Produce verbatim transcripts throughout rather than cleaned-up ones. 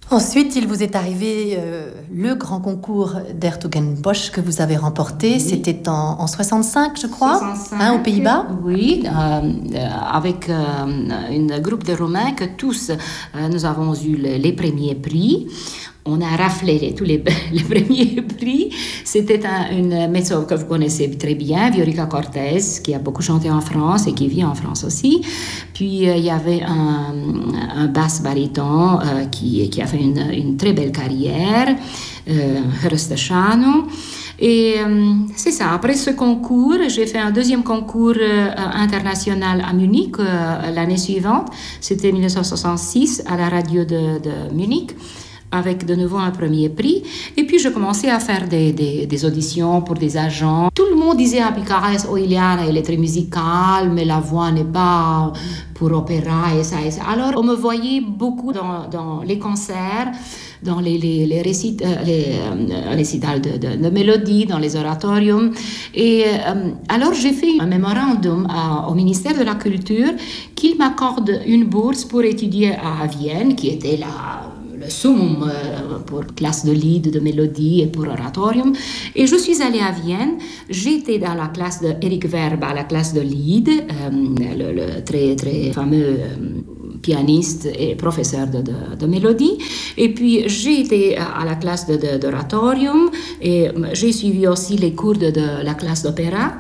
Ensuite, il vous est arrivé euh, le grand concours d'Hertogenbosch que vous avez remporté. Oui. C'était en, en soixante-cinq, je crois, soixante-cinq, hein, aux Pays-Bas. Oui, euh, avec euh, un groupe de Romains que tous, euh, nous avons eu les, les premiers prix. On a raflé les, tous les, les premiers prix. C'était un, une mezzo que vous connaissez très bien, Viorica Cortez, qui a beaucoup chanté en France et qui vit en France aussi. Puis euh, il y avait un, un basse baryton euh, qui, qui a fait une, une très belle carrière, euh, Röstechano. Et euh, c'est ça, après ce concours, j'ai fait un deuxième concours euh, international à Munich euh, l'année suivante. C'était dix-neuf cent soixante-six à la radio de, de Munich, avec de nouveau un premier prix. Et puis, je commençais à faire des, des, des auditions pour des agents. Tout le monde disait à Bucarest, oh, Iliana, elle est très musicale, mais la voix n'est pas pour opéra et ça et ça. Alors, on me voyait beaucoup dans, dans les concerts, dans les, les, les, récit, euh, les euh, récitals de, de, de mélodie, dans les oratoriums. Et euh, alors, j'ai fait un mémorandum à, au ministère de la Culture qu'il m'accorde une bourse pour étudier à Vienne, qui était la le summum pour classe de lied, de mélodie et pour oratorium. Et je suis allée à Vienne. J'étais dans la classe de Eric Verba, la classe de lied, euh, le, le très, très fameux euh, pianiste et professeur de, de, de mélodie. Et puis, j'ai été à la classe de, de, d'oratorium et j'ai suivi aussi les cours de, de la classe d'opéra.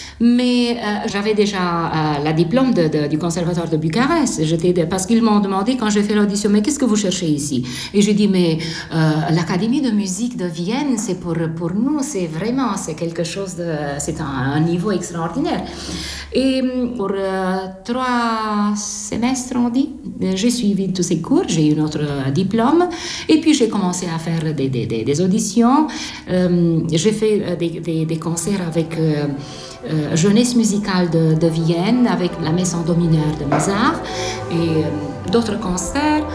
Mais euh, j'avais déjà euh, la diplôme de, de, du conservatoire de Bucarest. J'étais de, parce qu'ils m'ont demandé quand j'ai fait l'audition, mais qu'est-ce que vous cherchez ici? Et j'ai dit, mais euh, l'Académie de musique de Vienne, c'est pour, pour nous, c'est vraiment, c'est quelque chose de, c'est un, un niveau extraordinaire. Et pour euh, trois semestres, on dit, j'ai suivi tous ces cours, j'ai eu notre diplôme, et puis j'ai commencé à faire des, des, des, des auditions. Euh, j'ai fait des, des, des concerts avec euh, Euh, jeunesse musicale de, de Vienne avec la messe en do mineur de Mozart et euh, d'autres concerts.